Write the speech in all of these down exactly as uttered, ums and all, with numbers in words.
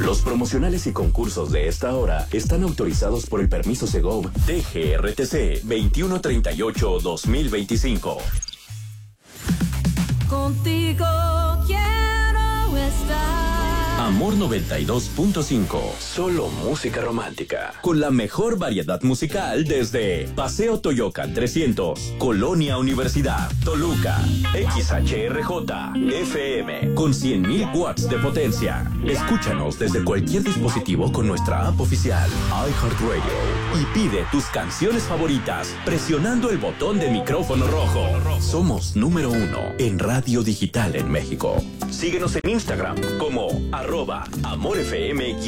Los promocionales y concursos de esta hora están autorizados por el permiso Segov D G R T C veintiuno treinta y ocho guión dos mil veinticinco. Contigo quiero estar. Amor noventa y dos punto cinco. Solo música romántica. Con la mejor variedad musical desde Paseo Toyocan trescientos, Colonia Universidad, Toluca. X H R J F M con cien mil watts de potencia. Escúchanos desde cualquier dispositivo con nuestra app oficial iHeartRadio y pide tus canciones favoritas presionando el botón de micrófono rojo. Somos número uno en radio digital en México. Síguenos en Instagram como arroba amorfm-mx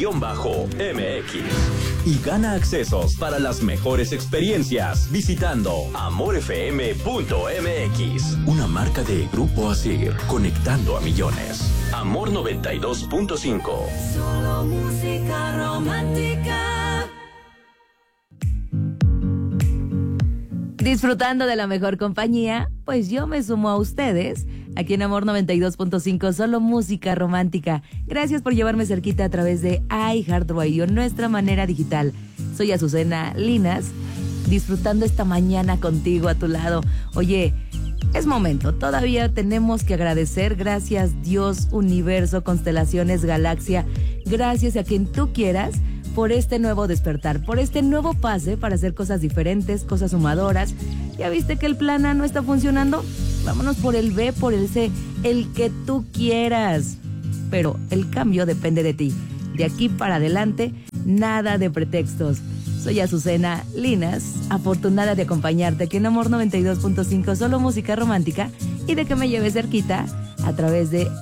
y gana accesos para las mejores experiencias visitando amorfm punto m x. Una marca de Grupo Asir, conectando a millones. Amor noventa y dos punto cinco. Solo música romántica. Disfrutando de la mejor compañía, pues yo me sumo a ustedes aquí en Amor noventa y dos punto cinco, solo música romántica. Gracias por llevarme cerquita a través de iHeartRadio, nuestra manera digital. Soy Azucena Linas, disfrutando esta mañana contigo a tu lado. Oye, es momento, todavía tenemos que agradecer, gracias Dios, universo, constelaciones, galaxia, gracias a quien tú quieras, por este nuevo despertar, por este nuevo pase para hacer cosas diferentes, cosas sumadoras. ¿Ya viste que el plan A no está funcionando? Vámonos por el B, por el C, el que tú quieras. Pero el cambio depende de ti. De aquí para adelante, nada de pretextos. Soy Azucena Linas, afortunada de acompañarte aquí en Amor noventa y dos punto cinco, solo música romántica, y de que me lleves cerquita a través de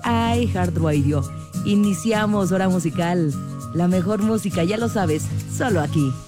iHeartRadio. Iniciamos hora musical. La mejor música, ya lo sabes, solo aquí.